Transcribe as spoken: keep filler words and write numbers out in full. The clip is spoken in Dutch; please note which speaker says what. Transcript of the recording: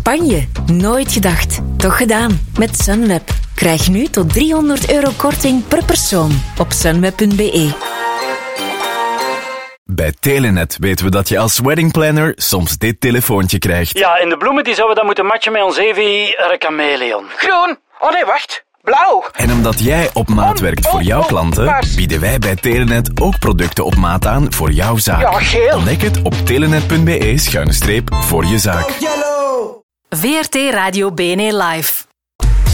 Speaker 1: Spanje. Nooit gedacht. Toch gedaan. Met Sunweb. Krijg nu tot driehonderd euro korting per persoon op sunweb punt be.
Speaker 2: Bij Telenet weten we dat je als weddingplanner soms dit telefoontje krijgt.
Speaker 3: Ja, en de bloemen die zouden we dan moeten matchen met ons Evi Chameleon.
Speaker 4: Groen. Oh nee, wacht. Blauw.
Speaker 2: En omdat jij op maat werkt voor jouw klanten, bieden wij bij Telenet ook producten op maat aan voor jouw zaak.
Speaker 4: Ja, geel.
Speaker 2: Ontdek het op telenet punt be schuine streep voor je zaak.
Speaker 1: V R T Radio B N E Live.